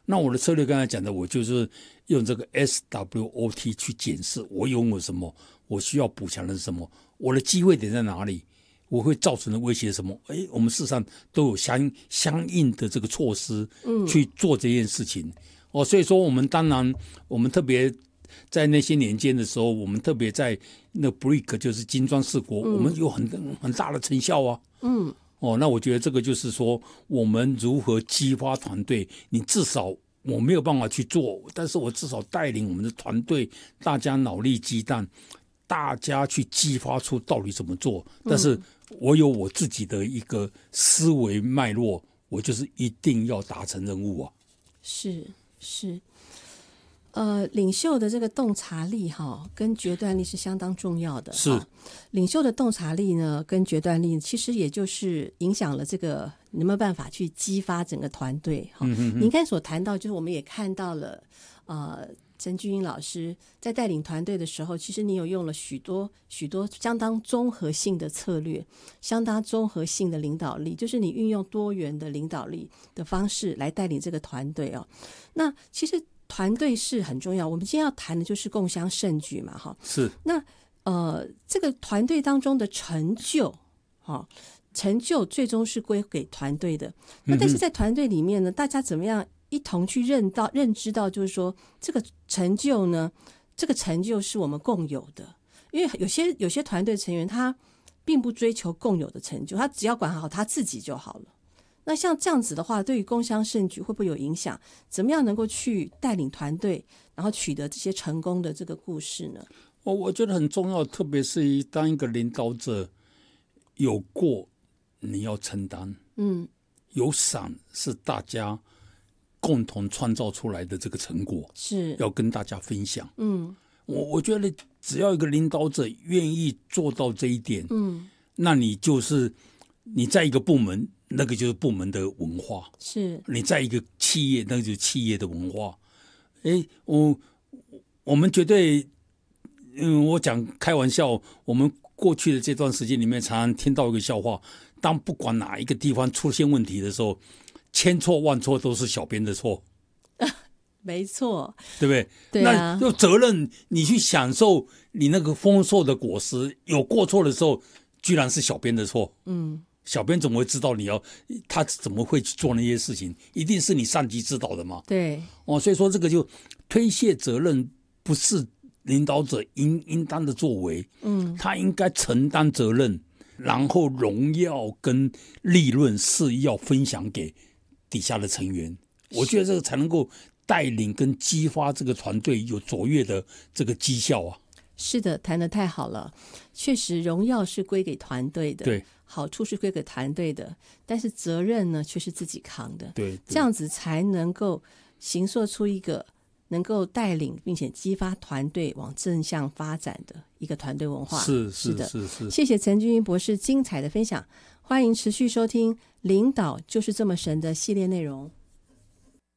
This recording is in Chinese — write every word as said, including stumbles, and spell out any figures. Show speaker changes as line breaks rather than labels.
那我的策略刚才讲的，我就是用这个 S W O T 去检视我拥有什么，我需要补强的是什么，我的机会点在哪里，我会造成的威胁什么？哎，我们事实上都有相相应的这个措施去做这件事情。嗯、哦，所以说我们当然，我们特别在那些年间的时候，我们特别在那 B R I C 就是金砖四国，嗯、我们有很很大的成效啊。嗯。哦，那我觉得这个就是说，我们如何激发团队？你至少我没有办法去做，但是我至少带领我们的团队，大家脑力激荡，大家去激发出到底怎么做。但是我有我自己的一个思维脉络，我就是一定要达成任务啊。
是是。呃，领袖的这个洞察力哈，跟决断力是相当重要的。
是，
领袖的洞察力呢，跟决断力，其实也就是影响了这个有没有办法去激发整个团队哈。嗯、你刚才所谈到，就是我们也看到了，呃，陈俊英老师在带领团队的时候，其实你有用了许多许多相当综合性的策略，相当综合性的领导力，就是你运用多元的领导力的方式来带领这个团队哦。那其实。团队是很重要，我们今天要谈的就是共襄盛举嘛，哈。
是。
那呃，这个团队当中的成就，哈，成就最终是归给团队的。那但是在团队里面呢，大家怎么样一同去认到、认知到，就是说这个成就呢，这个成就是我们共有的。因为有些有些团队成员他并不追求共有的成就，他只要管好他自己就好了。那像这样子的话，对于共襄盛举会不会有影响？怎么样能够去带领团队，然后取得这些成功的这个故事呢？
我我觉得很重要，特别是当一个领导者，有过你要承担，嗯，有赏是大家共同创造出来的这个成果，
是
要跟大家分享。嗯，我我觉得只要一个领导者愿意做到这一点，嗯，那你就是你在一个部门。那个就是部门的文化，
是
你在一个企业，那个就是企业的文化。哎，我我们绝对，嗯，我讲开玩笑，我们过去的这段时间里面，常常听到一个笑话：当不管哪一个地方出现问题的时候，千错万错都是小编的错。
没错，
对不对？
对啊，
那就责任你去享受你那个丰硕的果实，有过错的时候，居然是小编的错。嗯。小编怎么会知道你要他怎么会去做那些事情？一定是你上级指导的嘛？
对，
哦，所以说这个就推卸责任不是领导者应应当的作为，嗯，他应该承担责任，然后荣耀跟利润是要分享给底下的成员。我觉得这个才能够带领跟激发这个团队有卓越的这个绩效啊。
是的，谈得太好了，确实荣耀是归给团队的，
对。
好处是归给团队的，但是责任呢却是自己扛的。
对，对，
这样子才能够形塑出一个能够带领并且激发团队往正向发展的一个团队文化。
是
是的，
是是。
谢谢陈俊英博士精彩的分享，欢迎持续收听《领导就是这么神》的系列内容。